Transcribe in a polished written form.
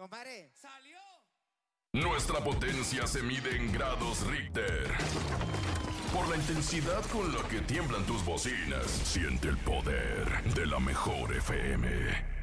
Compadre. ¡Salió! Nuestra potencia se mide en grados Richter. Por la intensidad con la que tiemblan tus bocinas, siente el poder de la mejor FM.